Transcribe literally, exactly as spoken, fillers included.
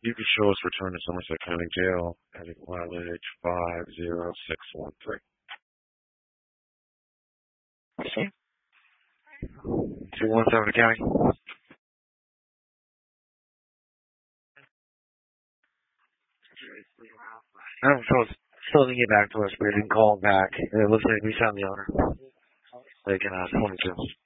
You can show us return to Somerset County Jail, heading mileage five zero six one three. Okay. two one seven County. I'm supposed still didn't get back to us, but we didn't call back. It looks like we found the owner. They can ask twenty-two.